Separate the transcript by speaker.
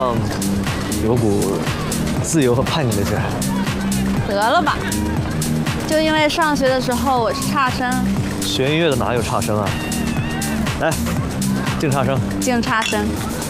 Speaker 1: 有股自由和叛逆的劲儿。
Speaker 2: 得了吧，就因为上学的时候我是差生。
Speaker 1: 学音乐的哪有差生啊？来，敬差生。
Speaker 2: 敬差生。